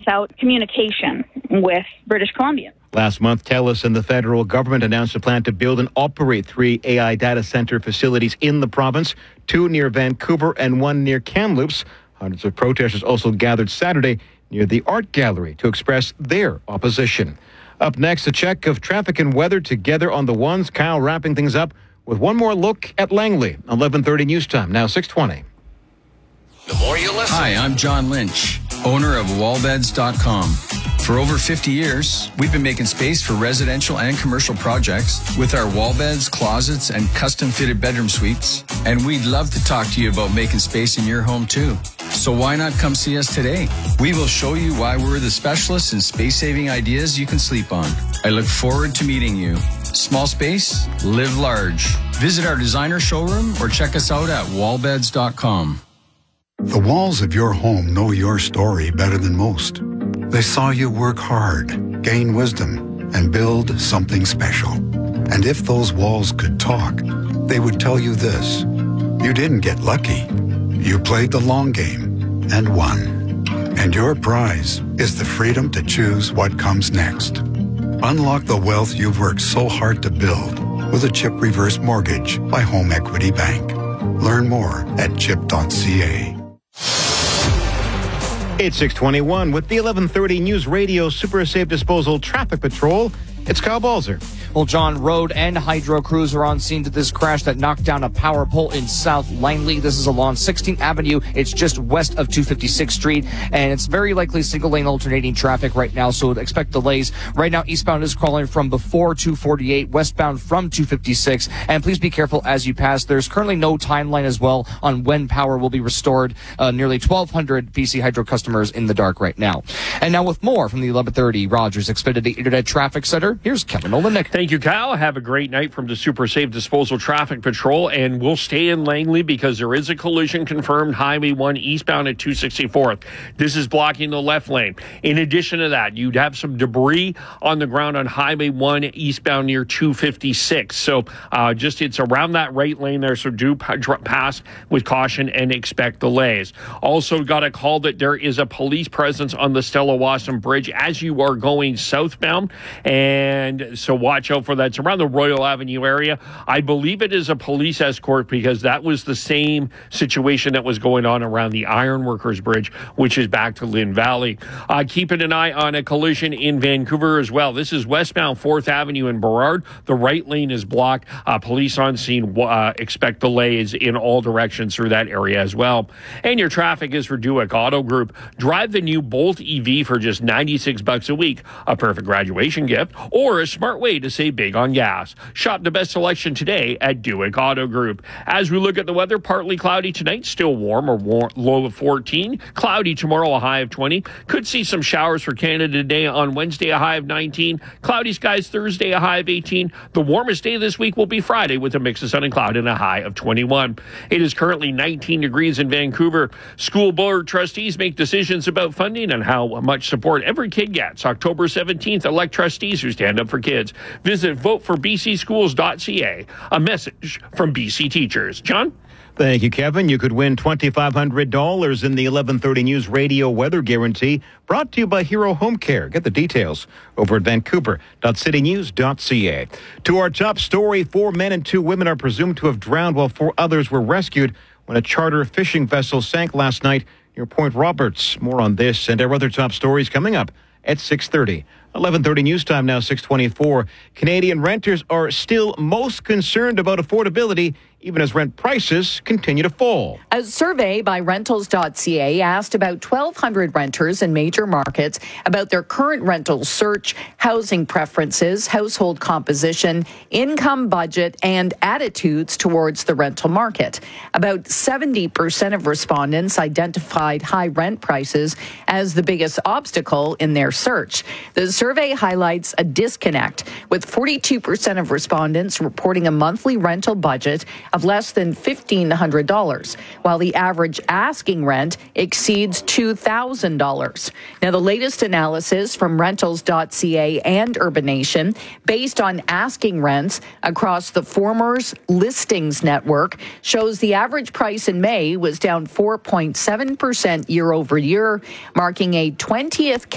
without communication with British Columbians. Last month, TELUS and the federal government announced a plan to build and operate 3 AI data center facilities in the province, 2 near Vancouver and 1 near Kamloops. Hundreds of protesters also gathered Saturday near the Art Gallery to express their opposition. Up next, a check of traffic and weather together on the ones. Kyle wrapping things up with one more look at Langley. 11:30 news time, now 6:20. The more you listen. Hi, I'm John Lynch, owner of wallbeds.com. For over 50 years, we've been making space for residential and commercial projects with our wall beds, closets, and custom-fitted bedroom suites. And we'd love to talk to you about making space in your home, too. So why not come see us today? We will show you why we're the specialists in space-saving ideas you can sleep on. I look forward to meeting you. Small space, live large. Visit our designer showroom or check us out at wallbeds.com. The walls of your home know your story better than most. They saw you work hard, gain wisdom, and build something special. And if those walls could talk, they would tell you this: you didn't get lucky. You played the long game and won. And your prize is the freedom to choose what comes next. Unlock the wealth you've worked so hard to build with a CHIP reverse mortgage by Home Equity Bank. Learn more at chip.ca. It's 6:21 with the 11:30 News Radio Super Safe Disposal Traffic Patrol. It's Kyle Balzer. Well, John, road and hydro crews are on scene to this crash that knocked down a power pole in South Langley. This is along 16th Avenue. It's just west of 256th Street, and it's very likely single-lane alternating traffic right now, so expect delays. Right now, eastbound is crawling from before 248, westbound from 256, and please be careful as you pass. There's currently no timeline as well on when power will be restored. Nearly 1,200 BC Hydro customers in the dark right now. And now with more from the 1130 Rogers Xfinity Internet Traffic Center, here's Kevin Olenek. Thank you, Kyle. Have a great night from the Super Safe Disposal Traffic Patrol, and we'll stay in Langley because there is a collision confirmed Highway 1 eastbound at 264th. This is blocking the left lane. In addition to that, you'd have some debris on the ground on Highway 1 eastbound near 256. So just it's around that right lane there, so do pass with caution and expect delays. Also got a call that there is a police presence on the Stella Wasson Bridge as you are going southbound, and so watch out for that. It's around the Royal Avenue area. I believe it is a police escort because that was the same situation that was going on around the Ironworkers Bridge, which is back to Lynn Valley. Keeping an eye on a collision in Vancouver as well. This is westbound 4th Avenue in Burrard. The right lane is blocked. Police on scene expect delays in all directions through that area as well. And your traffic is for Duick Auto Group. Drive the new Bolt EV for just $96 a week. A perfect graduation gift or a smart way to save big on gas. Shop the best selection today at Duick Auto Group. As we look at the weather, partly cloudy tonight, still warm, low of 14. Cloudy tomorrow, a high of 20. Could see some showers for Canada today. On Wednesday, a high of 19. Cloudy skies Thursday, a high of 18. The warmest day this week will be Friday with a mix of sun and cloud and a high of 21. It is currently 19 degrees in Vancouver. School board trustees make decisions about funding and how much support every kid gets. October 17th, elect trustees who stand up for kids. Visit voteforbcschools.ca. A message from BC teachers. John? Thank you, Kevin. You could win $2,500 in the 1130 News Radio Weather Guarantee, brought to you by Hero Home Care. Get the details over at vancouver.citynews.ca. To our top story, 4 men and 2 women are presumed to have drowned while 4 others were rescued when a charter fishing vessel sank last night near Point Roberts. More on this and our other top stories coming up at 6:30. 11:30 news time now, 6:24. Canadian renters are still most concerned about affordability, even as rent prices continue to fall. A survey by Rentals.ca asked about 1,200 renters in major markets about their current rental search, housing preferences, household composition, income budget, and attitudes towards the rental market. About 70% of respondents identified high rent prices as the biggest obstacle in their search. The survey highlights a disconnect, with 42% of respondents reporting a monthly rental budget of less than $1,500, while the average asking rent exceeds $2,000. Now, the latest analysis from Rentals.ca and Urbanation, based on asking rents across the Formers Listings Network, shows the average price in May was down 4.7% year over year, marking a 20th